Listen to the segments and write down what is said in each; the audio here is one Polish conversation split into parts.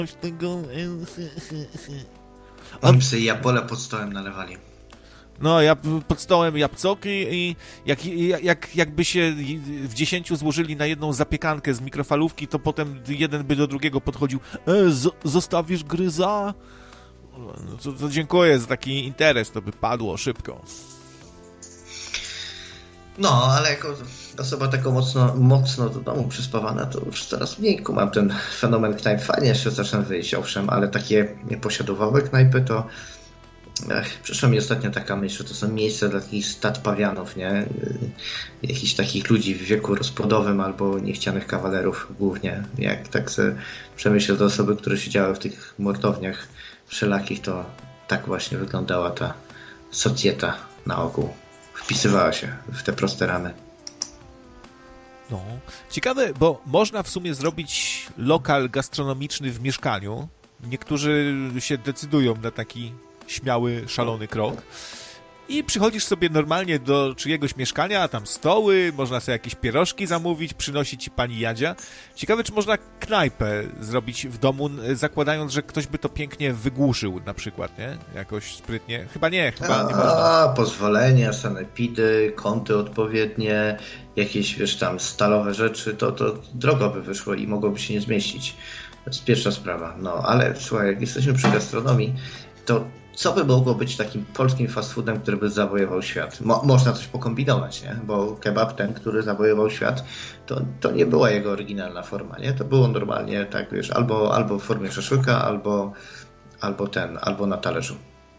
tego... Oni sobie jabole pod stołem nalewali. No, ja pod stołem jabłcoki i jakby się w 10 złożyli na jedną zapiekankę z mikrofalówki, to potem jeden by do drugiego podchodził, zostawisz gryza? No, to dziękuję za taki interes, to by padło szybko. No, ale jako osoba taka mocno do domu przyspawana, to już coraz mniej kumam ten fenomen knajp. Fajnie jeszcze zaczynam wyjść, owszem, ale takie posiadowowe knajpy to... Przyszła mi ostatnio taka myśl, że to są miejsca dla takich stad pawianów, nie? Jakichś takich ludzi w wieku rozpłodowym albo niechcianych kawalerów głównie. Jak tak sobie przemyślę, te osoby, które siedziały w tych mordowniach wszelakich, to tak właśnie wyglądała ta socjeta na ogół. Wpisywała się w te proste ramy. No, ciekawe, bo można w sumie zrobić lokal gastronomiczny w mieszkaniu. Niektórzy się decydują na taki śmiały, szalony krok. I przychodzisz sobie normalnie do czyjegoś mieszkania, a tam stoły, można sobie jakieś pierożki zamówić, przynosi ci pani Jadzia. Ciekawe, czy można knajpę zrobić w domu, zakładając, że ktoś by to pięknie wygłuszył na przykład, nie? Jakoś sprytnie. Chyba nie można. Pozwolenia, sanepidy, kąty odpowiednie, jakieś, wiesz, tam stalowe rzeczy, to drogo by wyszło i mogłoby się nie zmieścić. To jest pierwsza sprawa. No, ale słuchaj, jak jesteśmy przy gastronomii, to co by mogło być takim polskim fast foodem, który by zawojował świat? Można coś pokombinować, nie? Bo kebab ten, który zawojował świat, to nie była jego oryginalna forma, nie? To było normalnie, tak wiesz, albo w formie szaszłyka, albo na talerzu.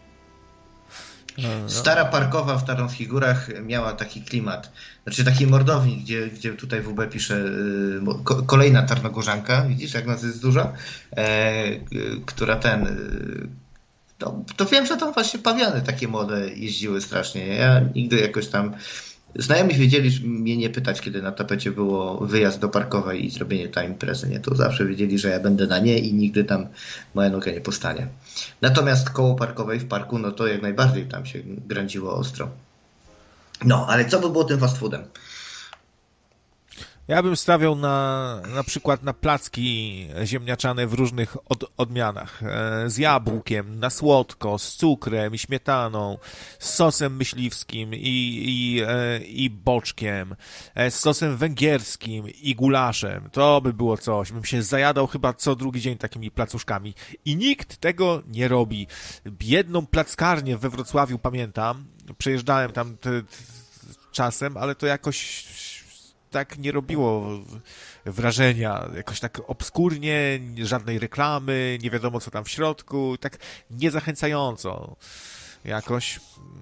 Stara Parkowa w Tarnowskich Górach miała taki klimat, znaczy takiej mordowni, gdzie tutaj WB pisze kolejna Tarnogórzanka, widzisz jak nas jest dużo, która to wiem, że tam właśnie pawiany takie młode jeździły strasznie. Ja nigdy jakoś tam... Znajomi wiedzieli, że mnie nie pytać, kiedy na tapecie było wyjazd do Parkowej i zrobienie tej imprezy. Nie? To zawsze wiedzieli, że ja będę na nie i nigdy tam moja noga nie postanie. Natomiast koło Parkowej w parku, no to jak najbardziej tam się grędziło ostro. No, ale co by było tym fast foodem? Ja bym stawiał na przykład na placki ziemniaczane w różnych odmianach. Z jabłkiem, na słodko, z cukrem i śmietaną, z sosem myśliwskim i boczkiem, z sosem węgierskim i gulaszem. To by było coś. Bym się zajadał chyba co drugi dzień takimi placuszkami. I nikt tego nie robi. Jedną plackarnię we Wrocławiu pamiętam. Przejeżdżałem tam czasem, ale to jakoś tak nie robiło wrażenia, jakoś tak obskurnie, żadnej reklamy, nie wiadomo co tam w środku, tak niezachęcająco jakoś.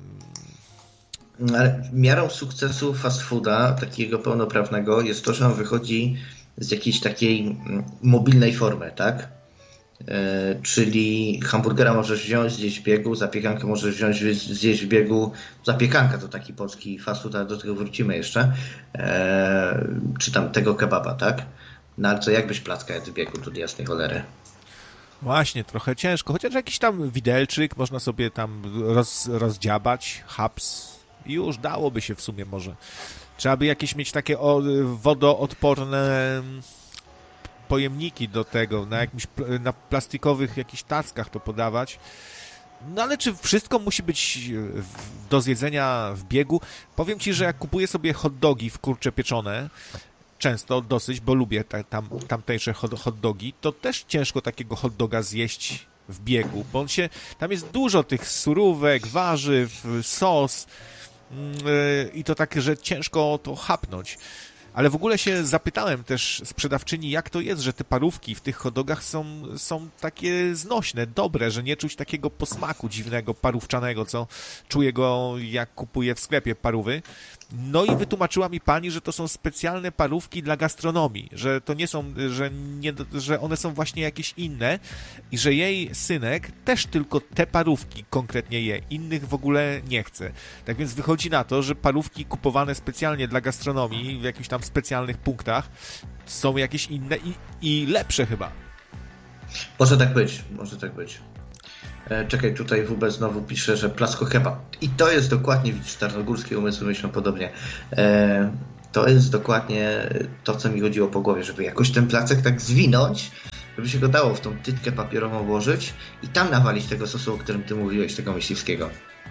Ale miarą sukcesu fast fooda, takiego pełnoprawnego, jest to, że on wychodzi z jakiejś takiej mobilnej formy, tak? Czyli hamburgera możesz wziąć, zjeść w biegu, zapiekankę możesz wziąć, zjeść w biegu. Zapiekanka to taki polski fast food, ale do tego wrócimy jeszcze. Czy tam tego kebaba, tak? No ale co, jakbyś placka jadł w biegu, tu jasnej cholery? Właśnie, trochę ciężko, chociaż jakiś tam widelczyk można sobie tam rozdziabać, haps i już dałoby się w sumie może. Trzeba by jakieś mieć takie wodoodporne pojemniki do tego, na plastikowych jakichś tackach to podawać. No ale czy wszystko musi być do zjedzenia w biegu? Powiem ci, że jak kupuję sobie hot dogi w kurcze pieczone, często dosyć, bo lubię tamtejsze hot dogi, to też ciężko takiego hot doga zjeść w biegu, bo tam jest dużo tych surówek, warzyw, sos i to tak, że ciężko to chapnąć. Ale w ogóle się zapytałem też sprzedawczyni, jak to jest, że te parówki w tych hot dogach są takie znośne, dobre, że nie czuć takiego posmaku dziwnego, parówczanego, co czuję go, jak kupuję w sklepie parówy. No i wytłumaczyła mi pani, że to są specjalne parówki dla gastronomii, że to nie są, że one są właśnie jakieś inne i że jej synek też tylko te parówki konkretnie je, innych w ogóle nie chce. Tak więc wychodzi na to, że parówki kupowane specjalnie dla gastronomii w jakichś tam specjalnych punktach są jakieś inne i lepsze chyba. Może tak być, może tak być. Czekaj, tutaj WB znowu pisze, że placko kebab. I to jest dokładnie, widzisz, tarnogórskie umysły myślą podobnie. To jest dokładnie to, co mi chodziło po głowie, żeby jakoś ten placek tak zwinąć, żeby się go dało w tą tytkę papierową włożyć i tam nawalić tego sosu, o którym ty mówiłeś, tego myśliwskiego.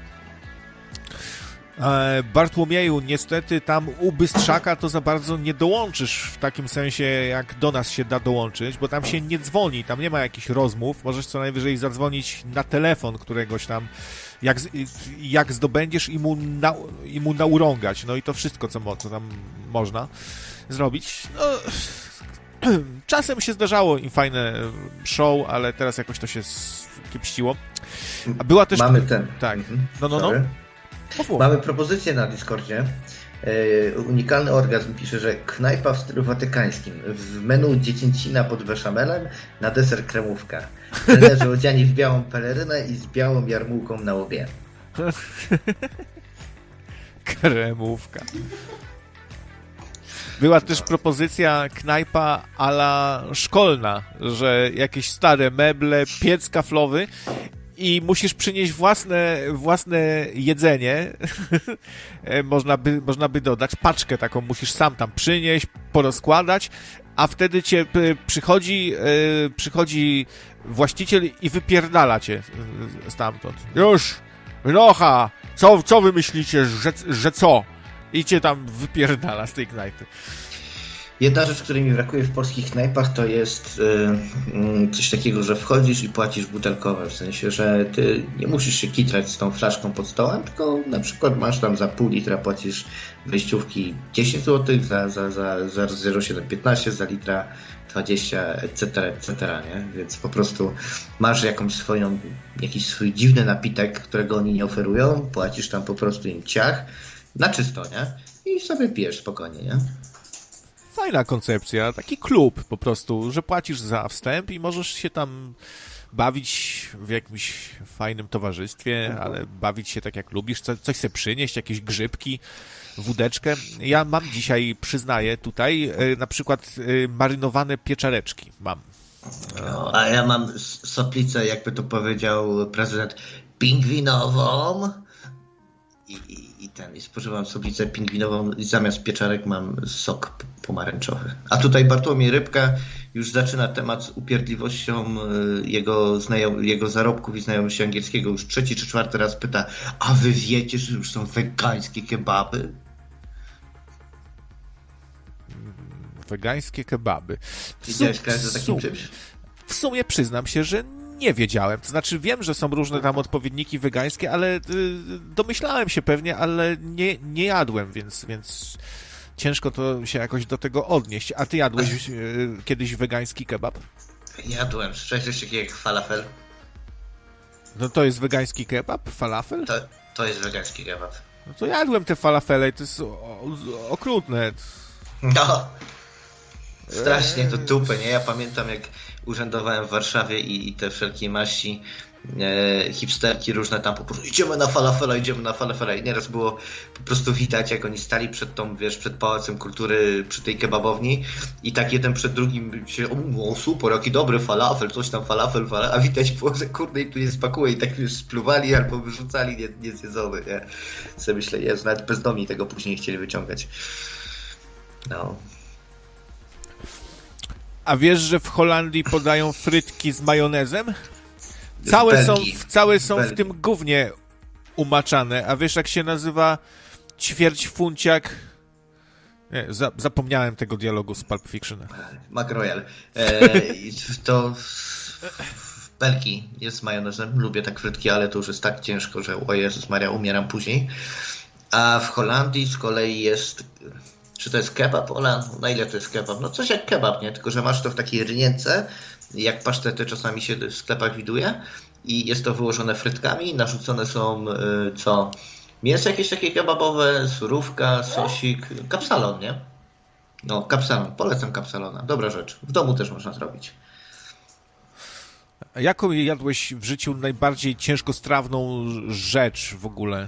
Bartłomieju, niestety tam u Bystrzaka to za bardzo nie dołączysz w takim sensie, jak do nas się da dołączyć, bo tam się nie dzwoni, tam nie ma jakichś rozmów, możesz co najwyżej zadzwonić na telefon któregoś tam, jak zdobędziesz i mu naurągać, no i to wszystko, co tam można zrobić. No, czasem się zdarzało im fajne show, ale teraz jakoś to się kiepściło. A była też... Mamy ten... Tak, no. Mamy propozycję na Discordzie. Unikalny orgazm pisze, że knajpa w stylu watykańskim. W menu dziecięcina pod beszamelem, na deser kremówka. Trenerzy odziani w białą pelerynę i z białą jarmułką na łobie. Kremówka. Była też propozycja knajpa a la szkolna, że jakieś stare meble, piec kaflowy i musisz przynieść własne jedzenie. Można by dodać paczkę taką, musisz sam tam przynieść, porozkładać, a wtedy cię przychodzi właściciel i wypierdala cię stamtąd. Już, wynocha, co wy myślicie, że co? I cię tam wypierdala z tej knajpy. Jedna rzecz, której mi brakuje w polskich knajpach, to jest coś takiego, że wchodzisz i płacisz butelkowe. W sensie, że ty nie musisz się kitrać z tą flaszką pod stołem, tylko na przykład masz tam za pół litra płacisz wejściówki 10 zł, za 0,715, za litra 20, etc., nie? Więc po prostu masz jakiś swój dziwny napitek, którego oni nie oferują, płacisz tam po prostu im ciach, na czysto, nie? I sobie pijesz spokojnie, nie? Fajna koncepcja, taki klub po prostu, że płacisz za wstęp i możesz się tam bawić w jakimś fajnym towarzystwie, ale bawić się tak jak lubisz, coś sobie przynieść, jakieś grzybki, wódeczkę. Ja mam dzisiaj, przyznaję tutaj, na przykład marynowane pieczareczki mam. No, a ja mam soplicę, jakby to powiedział prezydent, pingwinową i spożywam soplicę pingwinową i zamiast pieczarek mam sok pomarańczowy. A tutaj Bartłomiej Rybka już zaczyna temat z upierdliwością jego zarobków i znajomości angielskiego. Już 3. czy 4. raz pyta, a wy wiecie, że już są wegańskie kebaby? Wegańskie kebaby. Widziałeś każdy takim czymś? W sumie przyznam się, że nie wiedziałem. To znaczy wiem, że są różne tam odpowiedniki wegańskie, ale domyślałem się pewnie, ale nie jadłem, więc ciężko to się jakoś do tego odnieść. A ty jadłeś kiedyś wegański kebab? Jadłem. Słyszałeś coś takiego jak falafel? No to jest wegański kebab? Falafel? To jest wegański kebab. No to jadłem te falafele i to jest okrutne. No. Strasznie to dupę, nie? Ja pamiętam, jak urzędowałem w Warszawie i te wszelkie maści hipsterki różne tam po prostu idziemy na falafela i nieraz było po prostu widać, jak oni stali przed tą, przed Pałacem Kultury, przy tej kebabowni i tak jeden przed drugim się, o super, jaki dobry falafel, coś tam falafel, a widać było, że kurde i tu nie spakuje i tak już spluwali albo wyrzucali niezjedzony, nie? Sobie myślę, jest, nawet bezdomni tego później chcieli wyciągać. No. A wiesz, że w Holandii podają frytki z majonezem? Całe są w tym gównie umaczane. A wiesz, jak się nazywa ćwierćfunciak? Nie, zapomniałem tego dialogu z Pulp Fiction. McRoyal. To w Belgii jest z majonezem. Lubię tak frytki, ale to już jest tak ciężko, że o Jezus Maria, umieram później. A w Holandii z kolei jest... Czy to jest kebab, Ola? Na ile to jest kebab? No coś jak kebab, nie? Tylko że masz to w takiej rynience, jak pasztety czasami się w sklepach widuje i jest to wyłożone frytkami, narzucone są mięso jakieś takie kebabowe, surówka, sosik, kapsalon, nie? No, kapsalon, polecam kapsalona, dobra rzecz. W domu też można zrobić. A jaką jadłeś w życiu najbardziej ciężkostrawną rzecz w ogóle?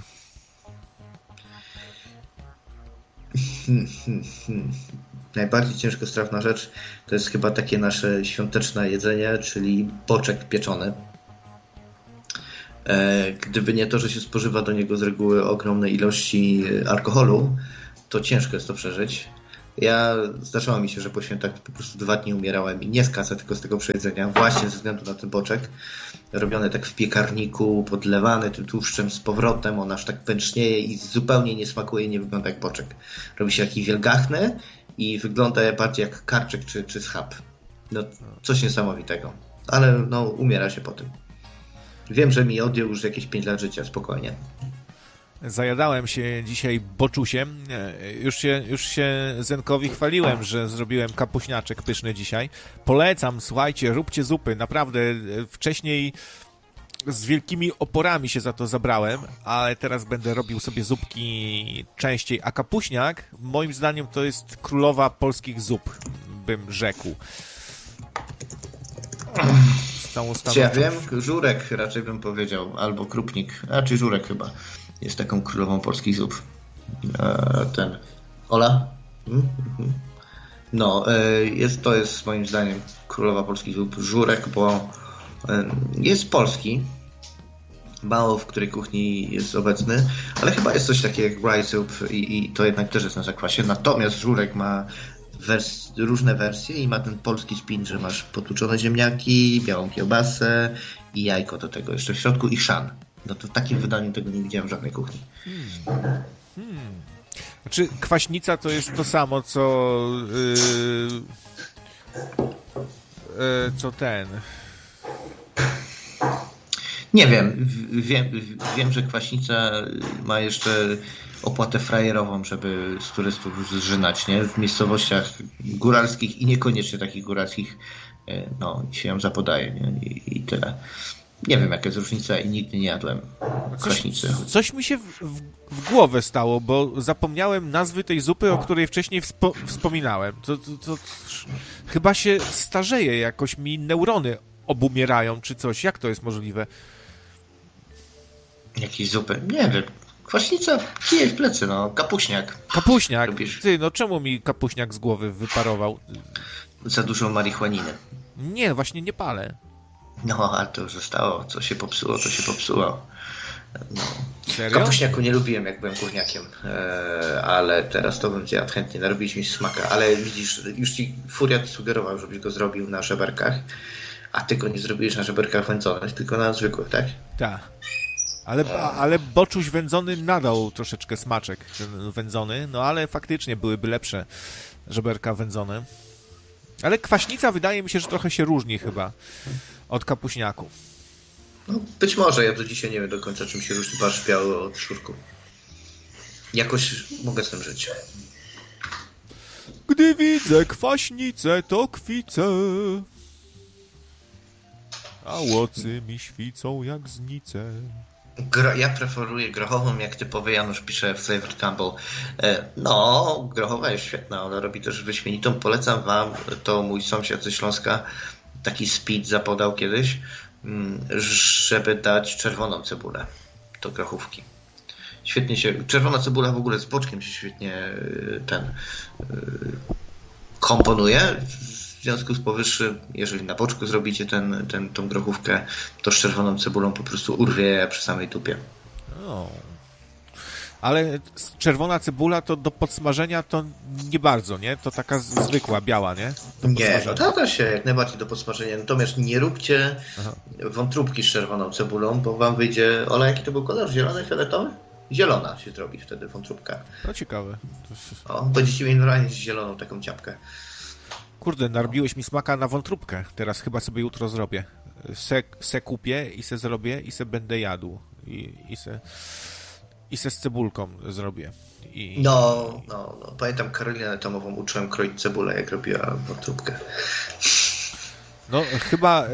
Najbardziej ciężkostrawna rzecz to jest chyba takie nasze świąteczne jedzenie, czyli boczek pieczony. Gdyby nie to, że się spożywa do niego z reguły ogromne ilości alkoholu, to ciężko jest to przeżyć. Zdarzało mi się, że po świętach po prostu 2 dni umierałem i nie z kasy, tylko z tego przejedzenia, właśnie ze względu na ten boczek. Robione tak w piekarniku, podlewany tym tłuszczem z powrotem, on aż tak pęcznieje i zupełnie nie smakuje, nie wygląda jak boczek. Robi się taki wielgachny i wygląda bardziej jak karczek czy schab. No, coś niesamowitego. Ale no, umiera się po tym. Wiem, że mi odjął już jakieś 5 lat życia, spokojnie. Zajadałem się dzisiaj boczusiem. Już się Zenkowi chwaliłem, że zrobiłem kapuśniaczek pyszny dzisiaj. Polecam, słuchajcie, róbcie zupy. Naprawdę wcześniej z wielkimi oporami się za to zabrałem, ale teraz będę robił sobie zupki częściej. A kapuśniak, moim zdaniem, to jest królowa polskich zup, bym rzekł. Czy ja wiem? Żurek raczej bym powiedział, albo krupnik, raczej żurek chyba jest taką królową polskich zup. Ten Ola? No, to jest moim zdaniem królowa polskich zup. Żurek, bo jest polski, mało w której kuchni jest obecny, ale chyba jest coś takiego jak rye soup i to jednak też jest na zakwasie. Natomiast żurek ma różne wersje i ma ten polski spin, że masz potłuczone ziemniaki, białą kiełbasę i jajko do tego jeszcze w środku i szan. No to w takim wydaniu tego nie widziałem w żadnej kuchni. Znaczy kwaśnica to jest to samo, co ten... Nie wiem. Wiem, że kwaśnica ma jeszcze opłatę frajerową, żeby z turystów zżynać, nie? W miejscowościach góralskich i niekoniecznie takich góralskich no, się ją zapodaje, nie? I tyle. Nie wiem, jaka jest różnica i nigdy nie jadłem kwaśnicy. Coś mi się w głowę stało, bo zapomniałem nazwy tej zupy, o której wcześniej wspominałem. To chyba się starzeje, jakoś mi neurony obumierają, czy coś. Jak to jest możliwe? Jakiej zupy? Nie wiem. Kwaśnica kije w plecy, no. Kapuśniak. Kapuśniak? Ty, no czemu mi kapuśniak z głowy wyparował? Za dużo marihuaniny. Nie, właśnie nie palę. No, ale to już zostało. Co się popsuło, to się popsuło. No. Serio? Kapuśniaku nie lubiłem, jak byłem górniakiem, ale teraz to bym zjadł chętnie, narobić mi smaka. Ale widzisz, już ci Furiat sugerował, żebyś go zrobił na żeberkach, a ty go nie zrobiłeś na żeberkach wędzonych, tylko na zwykłych, tak? Tak. Ale boczuś wędzony nadał troszeczkę smaczek, ten wędzony, no ale faktycznie byłyby lepsze żeberka wędzone. Ale kwaśnica wydaje mi się, że trochę się różni chyba od kapuśniaku. No, być może, ja do dzisiaj nie wiem do końca, czym się różni barszcz biały od szurku. Jakoś mogę z tym żyć. Gdy widzę kwaśnicę, to kwicę, a łocy mi świcą jak znice. Ja preferuję grochową, jak typowy Janusz pisze w Flavored Campbell. No, grochowa jest świetna, ona robi też wyśmienitą. Polecam wam, to mój sąsiad ze Śląska taki speed zapodał kiedyś, żeby dać czerwoną cebulę do grochówki. Świetnie się... Czerwona cebula w ogóle z boczkiem się świetnie komponuje. W związku z powyższym, jeżeli na boczku zrobicie tą grochówkę, to z czerwoną cebulą po prostu urwie przy samej tupie. O. Ale czerwona cebula to do podsmażenia to nie bardzo, nie? To taka zwykła, biała, nie? Nie, no to się jak najbardziej do podsmażenia. Natomiast nie róbcie wątróbki z czerwoną cebulą, bo wam wyjdzie... Ola, jaki to był kolor? Zielony, fioletowy? Zielona się zrobi wtedy wątróbka. No ciekawe. O, będziecie mieli normalnie zieloną taką ciapkę. Kurde, narobiłeś mi smaka na wątróbkę. Teraz chyba sobie jutro zrobię. Se kupię i se zrobię i se będę jadł. I se z cebulką zrobię. No. Pamiętam Karolinę Tomową uczyłem kroić cebulę, jak robiła wątróbkę. No chyba...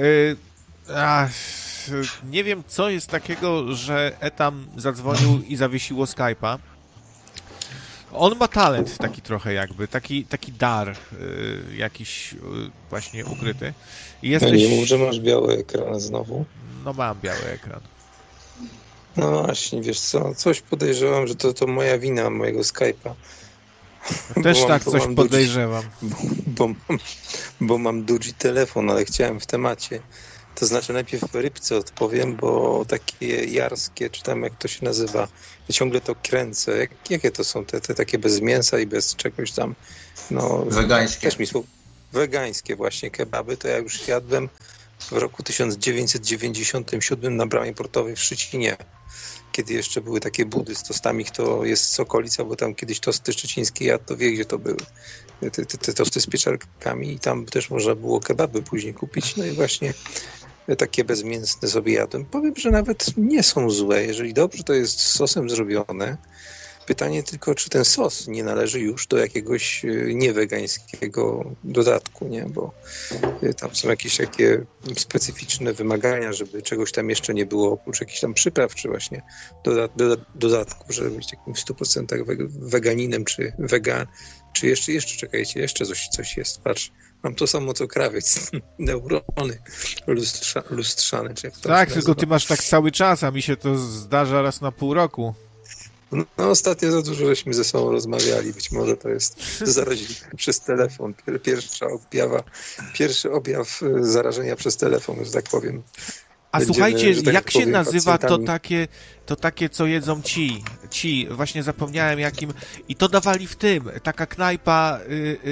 nie wiem, co jest takiego, że Etam zadzwonił i zawiesiło Skype'a. On ma talent taki trochę jakby, taki dar jakiś właśnie ukryty. Nie mów, że masz biały ekran znowu. No mam biały ekran. No właśnie, wiesz co, coś podejrzewam, że to moja wina, mojego Skype'a. Też tak coś podejrzewam. Bo mam duży telefon, ale chciałem w temacie To znaczy najpierw rybce odpowiem, bo takie jarskie, czy tam jak to się nazywa, ja ciągle to kręcę. Jakie to są te takie bez mięsa i bez czegoś tam? No, wegańskie. Też mi wegańskie właśnie kebaby, to ja już jadłem w roku 1997 na Bramie Portowej w Szczecinie, kiedy jeszcze były takie budy z tostami, kto jest z okolica, bo tam kiedyś tosty szczecińskie jadł, to wie, gdzie to były. Te tosty z pieczarkami i tam też można było kebaby później kupić. No i właśnie takie bezmięsne sobie jadłem. Powiem, że nawet nie są złe, jeżeli dobrze to jest z sosem zrobione. Pytanie tylko, czy ten sos nie należy już do jakiegoś niewegańskiego dodatku, nie? Bo tam są jakieś takie specyficzne wymagania, żeby czegoś tam jeszcze nie było, oprócz jakichś tam przypraw, czy właśnie dodatków, żeby być takim w 100% weganinem, czy jeszcze czekajcie, jeszcze coś jest, patrz. Mam to samo co krawiec, neurony lustrzane. Czy jak to tak, tylko ty masz tak cały czas, a mi się to zdarza raz na pół roku. No ostatnio za dużo żeśmy ze sobą rozmawiali, być może to jest zarazili przez telefon, pierwszy objaw zarażenia przez telefon, że tak powiem. A słuchajcie, jak się nazywa to takie, co jedzą ci, właśnie zapomniałem jakim, i to dawali w tym, taka knajpa,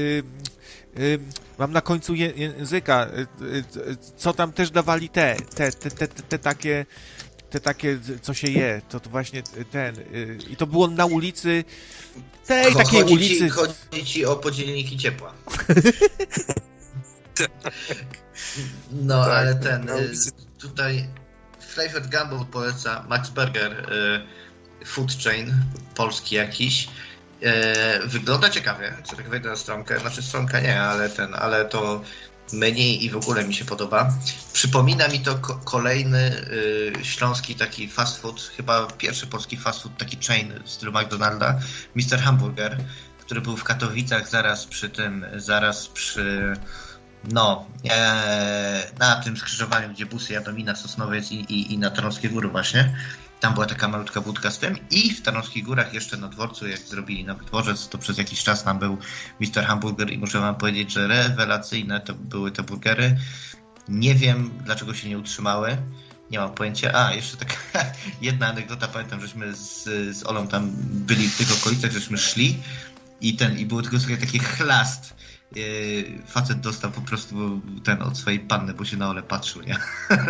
mam na końcu języka, co tam też dawali te takie, co się je, to właśnie i to było na ulicy, takiej ulicy. Chodzi ci o podzielniki ciepła. No, tak, ale tutaj Flavored Gumbo poleca Max Burger, food chain, polski jakiś. Wygląda ciekawie, co tak wejdę na stronkę, znaczy stronka nie, ale to menu i w ogóle mi się podoba. Przypomina mi to kolejny śląski taki fast food, chyba pierwszy polski fast food, taki chain w stylu McDonalda, Mr. Hamburger, który był w Katowicach zaraz przy na tym skrzyżowaniu, gdzie busy jadą i na Sosnowiec i na Tarnowskie Góry właśnie. Tam była taka malutka budka z tym i w Tarnowskich Górach jeszcze na dworcu, jak zrobili nowy dworzec, to przez jakiś czas tam był Mr. Hamburger i muszę wam powiedzieć, że rewelacyjne to były te burgery. Nie wiem, dlaczego się nie utrzymały. Nie mam pojęcia. Jeszcze taka jedna anegdota, pamiętam, żeśmy z Olą tam byli w tych okolicach, żeśmy szli i było tylko sobie taki chlast. Facet dostał po prostu od swojej panny, bo się na Olę patrzył, nie?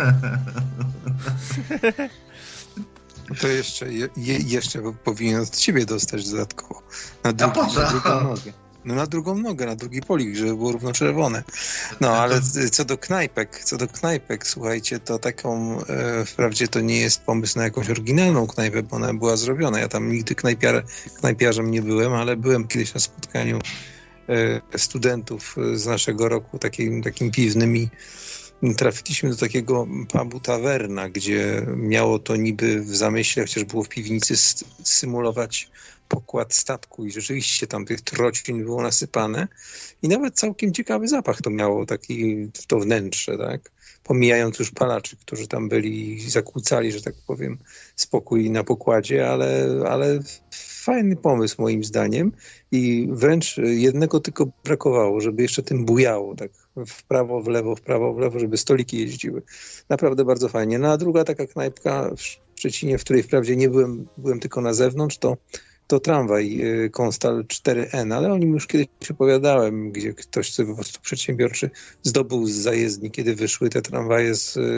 To jeszcze powinien od ciebie dostać dodatkowo. Na drugą nogę. No na drugą nogę, na drugi polik, żeby było równo czerwone. No ale co do knajpek, słuchajcie, to taką, wprawdzie to nie jest pomysł na jakąś oryginalną knajpę, bo ona była zrobiona. Ja tam nigdy knajpiarzem nie byłem, ale byłem kiedyś na spotkaniu studentów z naszego roku, takim piwnym i trafiliśmy do takiego pubu Tawerna, gdzie miało to niby w zamyśle, chociaż było w piwnicy, symulować pokład statku i rzeczywiście tam tych trocin było nasypane i nawet całkiem ciekawy zapach to miało, to wnętrze, tak? Pomijając już palaczy, którzy tam byli i zakłócali, że tak powiem, spokój na pokładzie, ale fajny pomysł moim zdaniem i wręcz jednego tylko brakowało, żeby jeszcze tym bujało, tak w prawo, w lewo, żeby stoliki jeździły. Naprawdę bardzo fajnie. No a druga taka knajpka w Szczecinie, w której wprawdzie nie byłem tylko na zewnątrz, to tramwaj Konstal 4N, ale o nim już kiedyś opowiadałem, gdzie ktoś sobie po prostu przedsiębiorczy zdobył z zajezdni, kiedy wyszły te tramwaje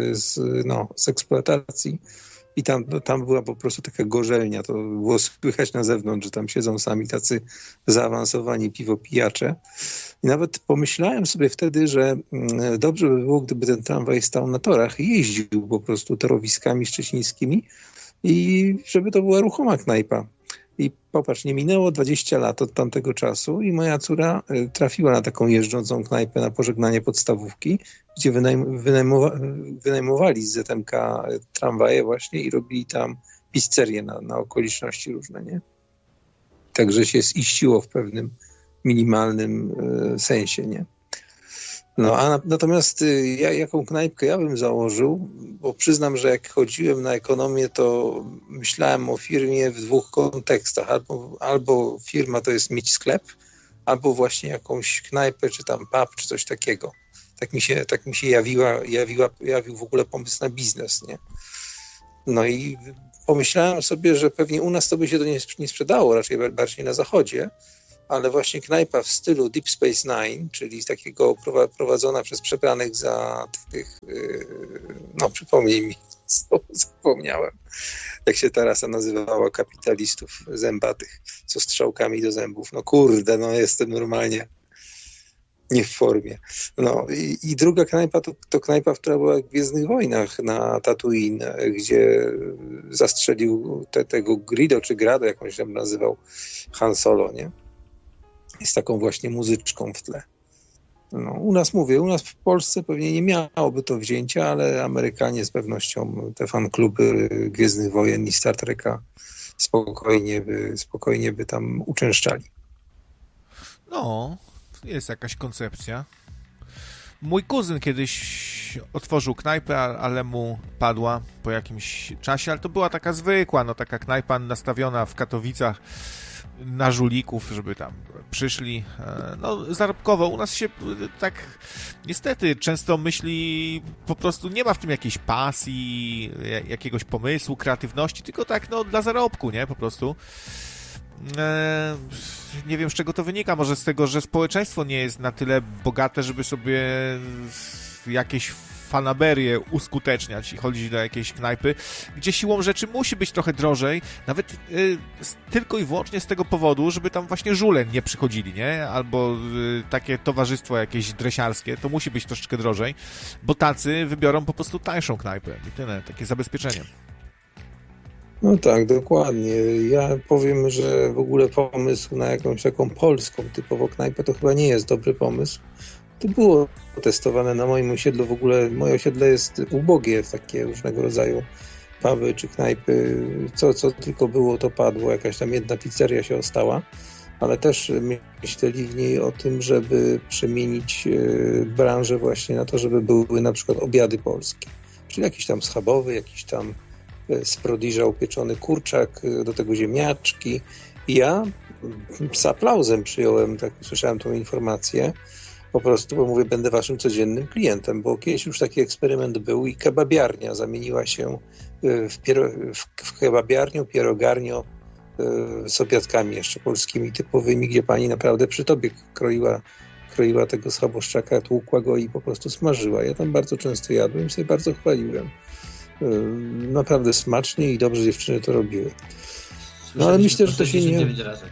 z eksploatacji. I tam była po prostu taka gorzelnia, to było słychać na zewnątrz, że tam siedzą sami tacy zaawansowani piwopijacze. I nawet pomyślałem sobie wtedy, że dobrze by było, gdyby ten tramwaj stał na torach i jeździł po prostu torowiskami szczecińskimi i żeby to była ruchoma knajpa. I popatrz, nie minęło 20 lat od tamtego czasu i moja córa trafiła na taką jeżdżącą knajpę na pożegnanie podstawówki, gdzie wynajmowali z ZMK tramwaje właśnie i robili tam pizzerię na okoliczności różne, nie? Także się ziściło w pewnym minimalnym sensie, nie? No, natomiast jaką knajpkę ja bym założył, bo przyznam, że jak chodziłem na ekonomię, to myślałem o firmie w dwóch kontekstach. Albo firma to jest mieć sklep, albo właśnie jakąś knajpę, czy tam pub, czy coś takiego. tak mi się jawił w ogóle pomysł na biznes, nie? No i pomyślałem sobie, że pewnie u nas to by się to nie sprzedało, raczej bardziej na zachodzie, ale właśnie knajpa w stylu Deep Space Nine, czyli takiego prowadzona przez przebranych za tych, no przypomnij mi, zapomniałem, jak się ta rasa nazywała, kapitalistów zębatych, co strzałkami do zębów. No kurde, no jestem normalnie nie w formie. No i druga knajpa to knajpa, która była w Gwiezdnych Wojnach na Tatooine, gdzie zastrzelił tego Grido czy Grado, jak on się tam nazywał, Han Solo, nie? Z taką właśnie muzyczką w tle. No, u nas w Polsce pewnie nie miałoby to wzięcia, ale Amerykanie z pewnością te fankluby Gwiezdnych Wojen i Star Treka spokojnie by tam uczęszczali. No, jest jakaś koncepcja. Mój kuzyn kiedyś otworzył knajpę, ale mu padła po jakimś czasie, ale to była taka zwykła, no taka knajpa nastawiona w Katowicach na żulików, żeby tam przyszli, no zarobkowo. U nas się tak niestety często myśli, po prostu nie ma w tym jakiejś pasji, jakiegoś pomysłu, kreatywności, tylko tak no dla zarobku, nie? Po prostu. Nie wiem, z czego to wynika. Może z tego, że społeczeństwo nie jest na tyle bogate, żeby sobie jakieś fanaberie uskuteczniać i chodzić do jakiejś knajpy, gdzie siłą rzeczy musi być trochę drożej, nawet tylko i wyłącznie z tego powodu, żeby tam właśnie żule nie przychodzili, nie? Albo takie towarzystwo jakieś dresiarskie, to musi być troszeczkę drożej, bo tacy wybiorą po prostu tańszą knajpę i tyle, takie zabezpieczenie. No tak, dokładnie. Ja powiem, że w ogóle pomysł na jakąś taką polską typowo knajpę to chyba nie jest dobry pomysł. To było testowane na moim osiedlu. W ogóle moje osiedle jest ubogie w takie różnego rodzaju puby czy knajpy. Co tylko było, to padło. Jakaś tam jedna pizzeria się ostała. Ale też myśleli w niej o tym, żeby przemienić branżę właśnie na to, żeby były na przykład obiady polskie. Czyli jakiś tam schabowy, jakiś tam z prodiża upieczony kurczak, do tego ziemniaczki. I ja z aplauzem przyjąłem, tak usłyszałem tą informację, po prostu, bo mówię, będę waszym codziennym klientem, bo kiedyś już taki eksperyment był i kebabiarnia zamieniła się w kebabiarnię, pierogarnię z obiadkami jeszcze polskimi, typowymi, gdzie pani naprawdę przy tobie kroiła tego schaboszczaka, tłukła go i po prostu smażyła. Ja tam bardzo często jadłem i sobie bardzo chwaliłem. Naprawdę smacznie i dobrze dziewczyny to robiły. No ale myślę, że to się nie...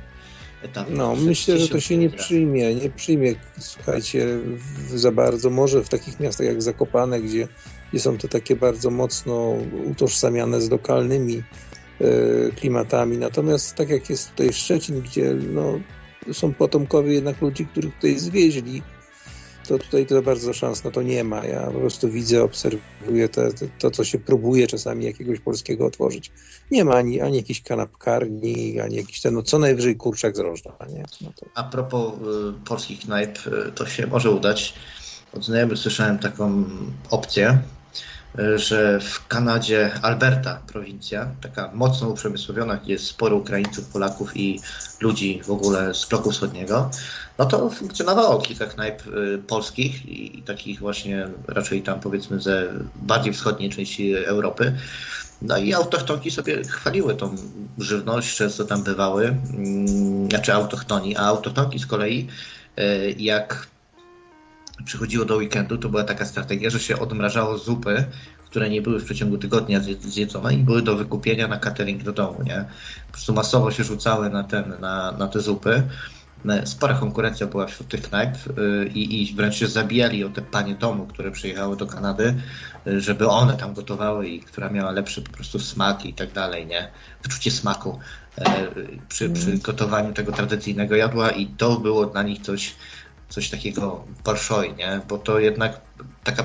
No, myślę, że to się nie przyjmie, słuchajcie, za bardzo. Może w takich miastach jak Zakopane, gdzie są to takie bardzo mocno utożsamiane z lokalnymi klimatami. Natomiast tak jak jest tutaj Szczecin, gdzie no, są potomkowie jednak ludzi, których tutaj zwieźli, to tutaj to bardzo szans na to nie ma. Ja po prostu widzę, obserwuję to, co się próbuje czasami jakiegoś polskiego otworzyć. Nie ma ani jakiejś kanapkarni, ani jakiś ten, no co najwyżej kurczak z rożna. Nie? No to... A propos polskich knajp, to się może udać. Od znajomych słyszałem taką opcję, że w Kanadzie Alberta, prowincja, taka mocno uprzemysłowiona, gdzie jest sporo Ukraińców, Polaków i ludzi w ogóle z bloku wschodniego, no to funkcjonowało kilka knajp polskich i takich właśnie raczej tam powiedzmy ze bardziej wschodniej części Europy. No i autochtonki sobie chwaliły tą żywność, często tam bywały, znaczy autochtoni, a autochtonki z kolei jak przychodziło do weekendu, to była taka strategia, że się odmrażało zupy, które nie były w przeciągu tygodnia zjedzone i były do wykupienia na catering do domu, nie? Po prostu masowo się rzucały na te zupy. Spora konkurencja była wśród tych knajp i wręcz się zabijali o te panie domu, które przyjechały do Kanady, żeby one tam gotowały i która miała lepszy po prostu smak i tak dalej, nie? Wyczucie smaku przy gotowaniu tego tradycyjnego jadła i to było dla nich coś takiego bolszoi, nie? Bo to jednak taka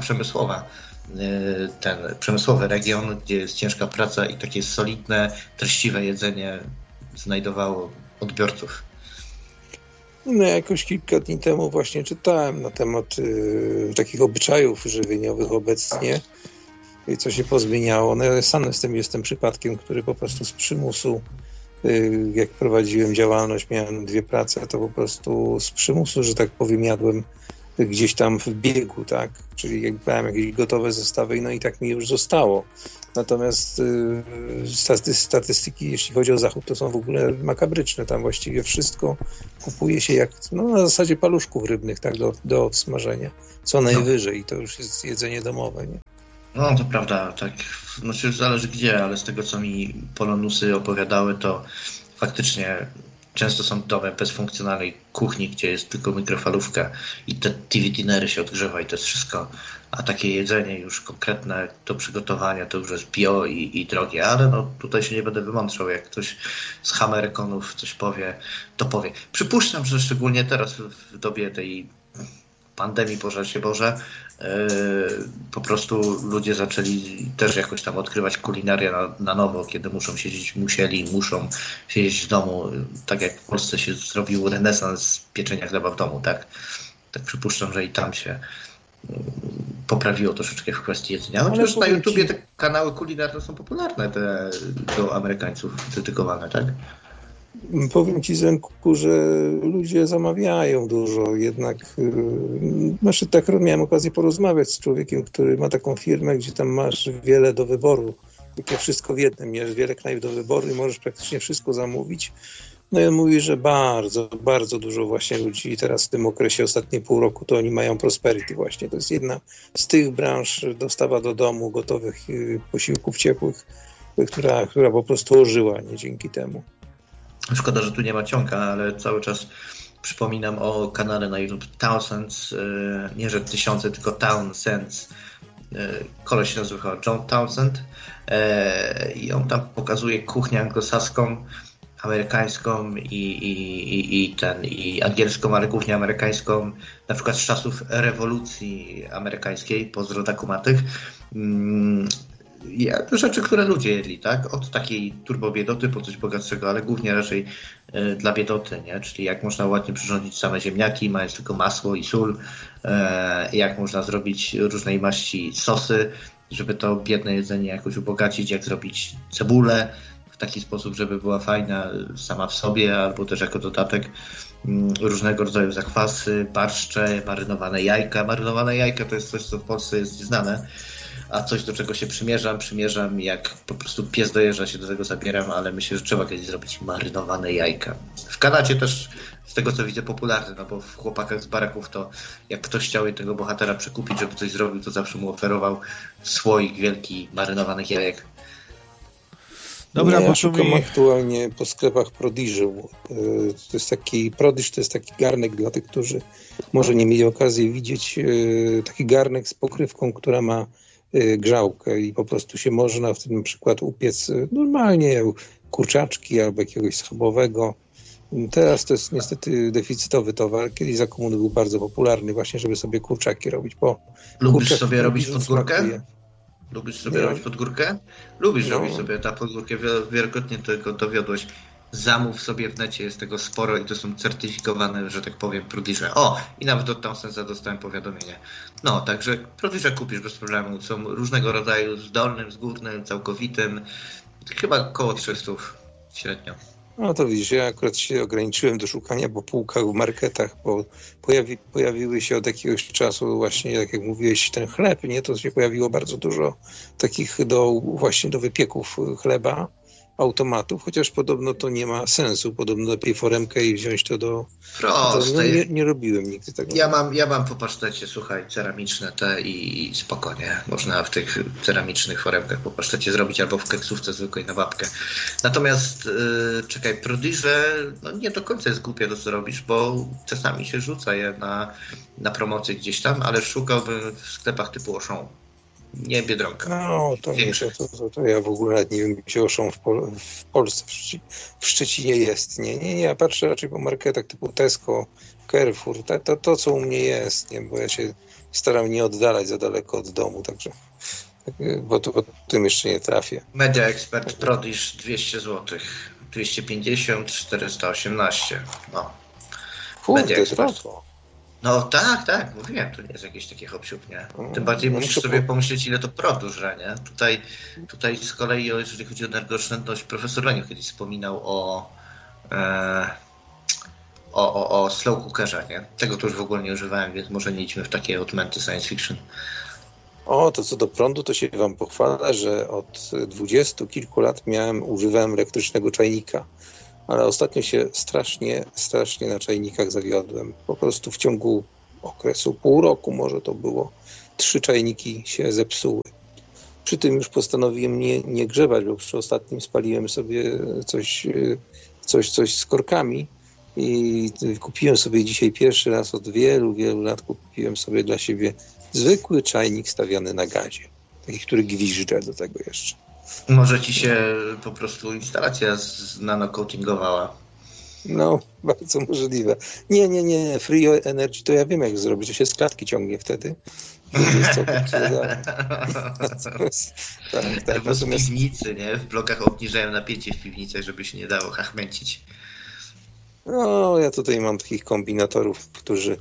przemysłowy region, gdzie jest ciężka praca i takie solidne, treściwe jedzenie znajdowało odbiorców. No jakoś kilka dni temu właśnie czytałem na temat takich obyczajów żywieniowych obecnie i co się pozmieniało. No ja sam jestem przypadkiem, który po prostu z przymusu, jak prowadziłem działalność, miałem 2 prace, to po prostu z przymusu, że tak powiem, jadłem gdzieś tam w biegu, tak? Czyli jak brałem jakieś gotowe zestawy, no i tak mi już zostało. Natomiast statystyki, jeśli chodzi o Zachód, to są w ogóle makabryczne. Tam właściwie wszystko kupuje się jak na zasadzie paluszków rybnych, tak, do smażenia. Co najwyżej. I to już jest jedzenie domowe, nie? No to prawda, tak. Znaczy zależy gdzie, ale z tego co mi polonusy opowiadały, to faktycznie często są domy bez funkcjonalnej kuchni, gdzie jest tylko mikrofalówka i te TV dinery się odgrzewa i to jest wszystko. A takie jedzenie już konkretne do przygotowania to już jest bio i drogie, ale no tutaj się nie będę wymądrzał, jak ktoś z Amerykanów coś powie, to powie. Przypuszczam, że szczególnie teraz w dobie tej pandemii, Boże, po prostu ludzie zaczęli też jakoś tam odkrywać kulinarię na nowo, kiedy muszą siedzieć w domu, tak jak w Polsce się zrobił renesans pieczenia chleba w domu, tak? Tak przypuszczam, że i tam się poprawiło troszeczkę w kwestii jedzenia. Chociaż na YouTubie te kanały kulinarne są popularne, te do Amerykańców dedykowane, tak? Powiem Ci, Zenku, że ludzie zamawiają dużo, jednak tak miałem okazję porozmawiać z człowiekiem, który ma taką firmę, gdzie tam masz wiele do wyboru, takie wszystko w jednym, masz wiele knajp do wyboru i możesz praktycznie wszystko zamówić. No i on mówi, że bardzo, bardzo dużo właśnie ludzi teraz w tym okresie, ostatnie pół roku, to oni mają prosperity właśnie. To jest jedna z tych branż, dostawa do domu gotowych posiłków ciepłych, która po prostu ożyła, nie dzięki temu. Szkoda, że tu nie ma ciąga, ale cały czas przypominam o kanale na YouTube Townsend's, nie że tysiące, tylko Townsend's. Koleś się nazywa John Townsend i on tam pokazuje kuchnię anglosaską, amerykańską i angielską, ale głównie amerykańską, na przykład z czasów rewolucji amerykańskiej, pozdro takumatych. Rzeczy, które ludzie jedli, tak? Od takiej turbobiedoty po coś bogatszego, ale głównie raczej dla biedoty, nie? Czyli jak można ładnie przyrządzić same ziemniaki, mając tylko masło i sól, jak można zrobić różnej maści sosy, żeby to biedne jedzenie jakoś ubogacić, jak zrobić cebulę w taki sposób, żeby była fajna sama w sobie, albo też jako dodatek różnego rodzaju zakwasy, barszcze, marynowane jajka. Marynowane jajka to jest coś, co w Polsce jest znane, a coś, do czego się przymierzam, jak po prostu pies dojeżdża, się do tego zabieram, ale myślę, że trzeba kiedyś zrobić marynowane jajka. W Kanadzie też, z tego co widzę, popularne, no bo w Chłopakach z baraków to jak ktoś chciał tego bohatera przekupić, żeby coś zrobił, to zawsze mu oferował słoik wielki marynowanych jajek. Dobra, ja szukam aktualnie po sklepach Prodigy. Prodigy to jest taki garnek dla tych, którzy może nie mieli okazji widzieć, taki garnek z pokrywką, która ma grzałkę i po prostu się można w tym na przykład upiec normalnie kurczaczki albo jakiegoś schabowego. Teraz to jest niestety deficytowy towar. Kiedyś za komuny był bardzo popularny właśnie, żeby sobie kurczaki robić. Lubisz sobie robić podgórkę? Lubisz sobie robić podgórkę? Lubisz robić sobie ta podgórkę. Wielokrotnie tego dowiodłeś. Zamów sobie w necie, jest tego sporo i to są certyfikowane, że tak powiem, Prodigy. I nawet od Townsenda dostałem powiadomienie. No, także Prodigy kupisz bez problemu. Są różnego rodzaju, z dolnym, z górnym, całkowitym. Chyba około 300 średnio. No to widzisz, ja akurat się ograniczyłem do szukania po półkach w marketach, bo pojawiły się od jakiegoś czasu właśnie, tak jak mówiłeś, ten chleb, nie? To się pojawiło bardzo dużo takich właśnie do wypieków chleba, automatów, chociaż podobno to nie ma sensu. Podobno lepiej foremkę i wziąć to do... Nie robiłem nigdy tego. Ja mam po pasztecie, słuchaj, ceramiczne te i spokojnie. Można w tych ceramicznych foremkach po pasztecie zrobić albo w keksówce zwykłej na babkę. Natomiast czekaj, Prodigy nie do końca jest głupie to, co robisz, bo czasami się rzuca je na promocję gdzieś tam, ale szukałbym w sklepach typu Auchan. Nie Biedronka. No, to ja w ogóle nie wiem, gdzie Auchan w Polsce, w Szczecinie jest. Nie, ja patrzę raczej po marketach typu Tesco, Carrefour, to co u mnie jest, nie, bo ja się staram nie oddalać za daleko od domu, także bo tym jeszcze nie trafię. Media Expert Prodigy 200 zł, 250, 418. No. Media Expert. No tak, mówiłem, to nie jest jakieś takie hop-siup, nie? Tym bardziej musisz sobie pomyśleć, ile to prądu żre, nie? Tutaj z kolei, jeżeli chodzi o energooszczędność, profesor Leniu kiedyś wspominał o slow cookerze, nie? Tego to już w ogóle nie używałem, więc może nie idźmy w takie odmęty science fiction. To co do prądu, to się wam pochwalę, że od 20 kilku lat używałem elektrycznego czajnika, ale ostatnio się strasznie na czajnikach zawiodłem. Po prostu w ciągu okresu pół roku może to było, 3 czajniki się zepsuły. Przy tym już postanowiłem nie grzebać, bo przy ostatnim spaliłem sobie coś z korkami i kupiłem sobie dzisiaj pierwszy raz od wielu lat kupiłem sobie dla siebie zwykły czajnik stawiany na gazie. Taki, który gwizdże do tego jeszcze. Może ci się po prostu instalacja nanocoatingowała. No, bardzo możliwe. Nie. Free Energy to ja wiem, jak zrobić. To się z klatki ciągnie wtedy. Albo z piwnicy, nie? W blokach obniżają napięcie w piwnicach, żeby się nie dało chachmęcić. No, ja tutaj mam takich kombinatorów, którzy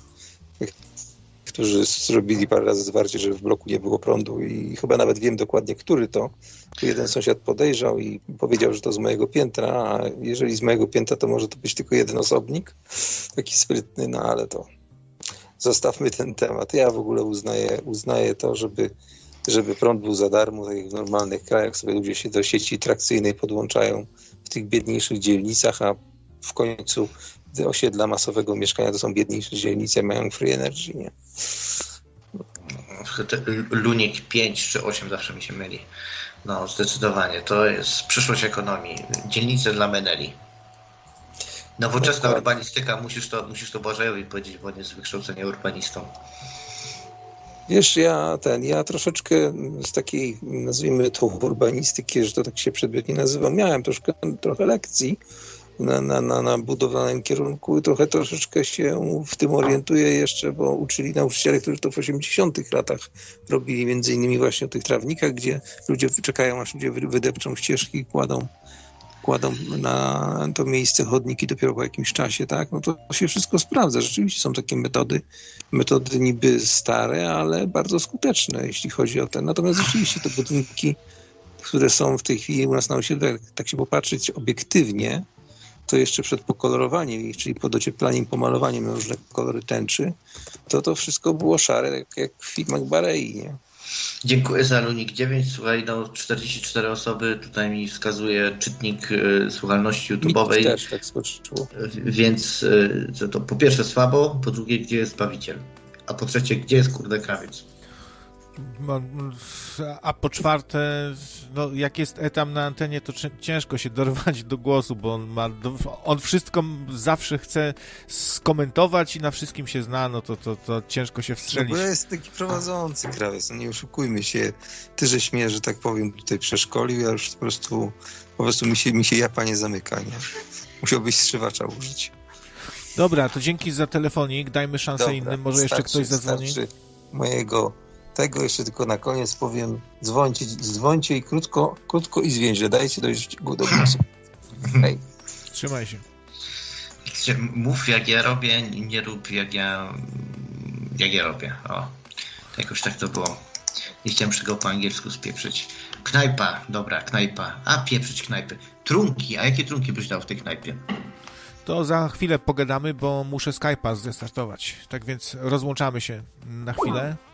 zrobili parę razy zwarcie, że w bloku nie było prądu i chyba nawet wiem dokładnie, który to. Tu jeden sąsiad podejrzał i powiedział, że to z mojego piętra, a jeżeli z mojego piętra, to może to być tylko jeden osobnik. Taki sprytny, no ale to zostawmy ten temat. Ja w ogóle uznaję to, żeby prąd był za darmo, tak jak w normalnych krajach sobie ludzie się do sieci trakcyjnej podłączają w tych biedniejszych dzielnicach, a w końcu te osiedla masowego mieszkania to są biedniejsze dzielnice, mają free energy, nie? Lunik 5 czy 8 zawsze mi się myli. No, zdecydowanie. To jest przyszłość ekonomii. Dzielnice dla meneli. Nowoczesna urbanistyka, musisz to Błażejowi powiedzieć, bo on jest z wykształcenia urbanistą. Wiesz, ja troszeczkę z takiej, nazwijmy to urbanistyki, że to tak się przedmiotnie nazywa, miałem trochę lekcji na budowlanym kierunku i troszeczkę się w tym orientuję jeszcze, bo uczyli nauczyciele, którzy to w 80-tych latach robili między innymi właśnie o tych trawnikach, gdzie ludzie czekają, aż ludzie wydepczą ścieżki i kładą na to miejsce chodniki dopiero po jakimś czasie, tak? No to się wszystko sprawdza. Rzeczywiście są takie metody niby stare, ale bardzo skuteczne, jeśli chodzi o ten. Natomiast rzeczywiście te budynki, które są w tej chwili u nas na osiedlach, tak się popatrzeć obiektywnie, to jeszcze przed pokolorowaniem ich, czyli pod ocieplaniem, pomalowaniem na różne kolory tęczy, to wszystko było szare, jak w filmach Barei, nie? Dziękuję za Lunik 9. Słuchaj, 44 osoby tutaj mi wskazuje czytnik słuchalności YouTube'owej. Mi też tak skoczyło. Więc to po pierwsze słabo, po drugie, gdzie jest Bawiciel? A po trzecie, gdzie jest kurde krawiec? A po czwarte, jak jest etam na antenie, to ciężko się dorwać do głosu, bo on wszystko zawsze chce skomentować i na wszystkim się zna, to ciężko się wstrzelić. No bo jest taki prowadzący krawiec, nie oszukujmy się. Ty, żeś mnie, że tak powiem, tutaj przeszkolił, ja już po prostu mi się japa nie zamyka, nie? Musiałbyś strzywacza użyć. Dobra, to dzięki za telefonik, dajmy szansę innym, może jeszcze ktoś zadzwoni. Mojego tego jeszcze tylko na koniec powiem, dzwońcie i krótko i zwięźle, dajcie dojść do głosu. Hej. Trzymaj się. Mów jak ja robię, nie rób jak ja robię. O, jakoś tak to było. Nie chciałem tego po angielsku spieprzyć. Knajpa, dobra, knajpa. A, pieprzyć knajpy. Trunki, a jakie trunki byś dał w tej knajpie? To za chwilę pogadamy, bo muszę Skype'a zrestartować. Tak więc rozłączamy się na chwilę.